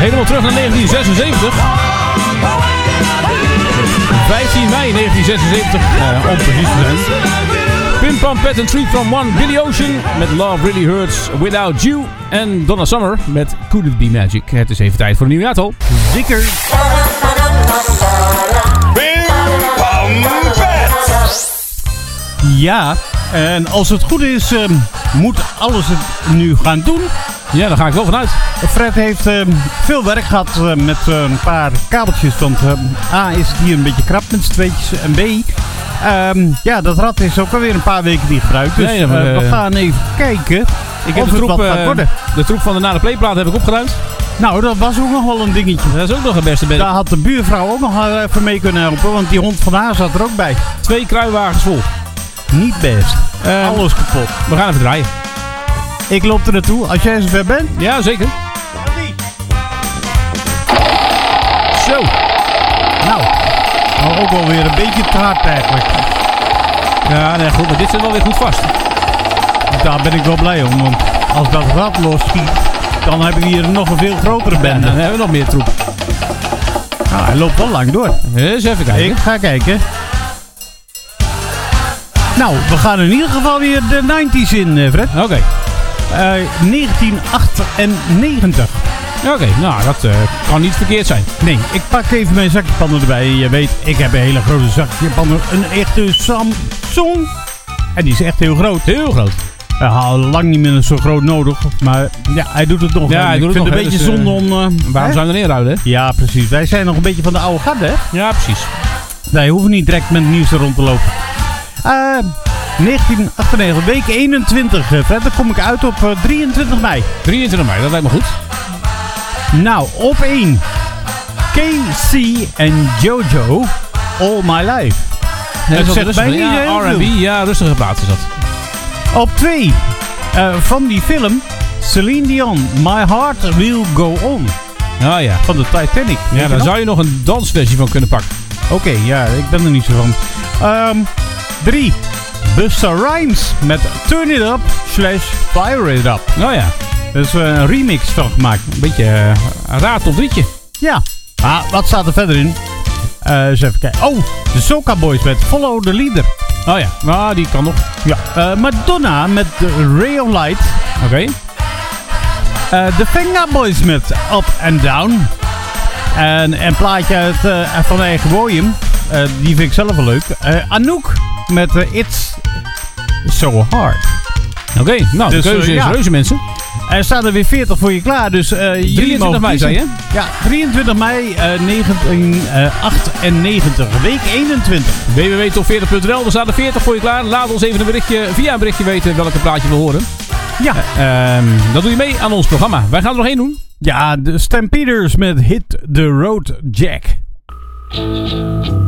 Helemaal terug naar 1976. 15 mei 1976, om precies te zijn. Pim Pam Pat and 3 from 1, Billy Ocean met Love Really Hurts Without You. En Donna Summer met Could It Be Magic. Het is even tijd voor een nieuw jaartal. Zeker. Pim Pam Pat. Ja, en als het goed is, moet alles het nu gaan doen. Ja, daar ga ik wel vanuit. Fred heeft veel werk gehad met een paar kabeltjes. Want A is het hier een beetje krap met z'n tweetjes. En B, ja, dat rad is ook alweer een paar weken niet gebruikt. Dus Nee, we gaan even kijken Ik heb of het wat gaat worden. de troep van de Na de Playplaat heb ik opgeruimd. Nou, dat was ook nog wel een dingetje. Dat is ook nog een beste bed. Daar had de buurvrouw ook nog even mee kunnen helpen. Want die hond van haar zat er ook bij. 2 kruiwagens vol. Niet best. Alles kapot. We gaan even draaien. Ik loop er naartoe als jij zover bent. Ja, zeker. Zo. Nou, ook alweer een beetje te hard eigenlijk. Ja, nee, goed, maar dit zit wel weer goed vast. Daar ben ik wel blij om, want als dat rad losschiet, dan heb ik hier nog een veel grotere bende. Dan hebben we nog meer troep. Nou, hij loopt wel lang door. Eens even kijken. Ik ga kijken. Nou, we gaan in ieder geval weer de 90's in, Fred. Oké. 1998. Oké, nou, dat kan niet verkeerd zijn. Nee, ik pak even mijn zakjepannen erbij. Je weet, ik heb een hele grote zakjepannen. Een echte Samsung. En die is echt heel groot. Heel groot. Hij had lang niet meer zo groot nodig. Maar ja, hij doet het nog. Ja, hij doet ik het vind nog, het een beetje dus, zonde om... Waarom zou je erin ruilen? Ja, precies. Wij zijn nog een beetje van de oude garde, hè? Ja, precies. Wij hoeven niet direct met het nieuws er rond te lopen. 1998, week 21. Fred, dan kom ik uit op 23 mei. 23 mei, dat lijkt me goed. Nou, op 1. KC en JoJo, All My Life. Dat zegt rustig, mij niet heel R&B, veel. ja, rustige plaats is dat. Op 2. Van die film, Celine Dion, My Heart Will Go On. Ah ja. Van de Titanic. Ja, daar zou je nog een dansversie van kunnen pakken. Oké, ja, ik ben er niet zo van. 3. Busta Rhymes met Turn It Up / Fire It Up. Nou ja, Er is een remix van gemaakt. een beetje een raar top 3'tje. Ja. Wat staat er verder in? Eens even kijken. Oh, de Soca Boys met Follow the Leader. Oh ja, nou, die kan nog. Ja. Madonna met The Ray of Light. Oké. De Venga Boys met Up and Down. En een plaatje uit, van eigen William. Die vind ik zelf wel leuk. Anouk met It's So Hard. Oké, nou, Dus, de keuze is ja. reuze, mensen. Er staan er weer 40 voor je klaar. Dus 23 mei, zei je? Ja, 23 mei 1998. Week 21. www.top40.nl, er staan er 40 voor je klaar. Laat ons even via een berichtje weten welke plaatje we horen. Ja. Dat doe je mee aan ons programma. Wij gaan er nog één doen. Ja, de Stampeders met Hit the Road Jack.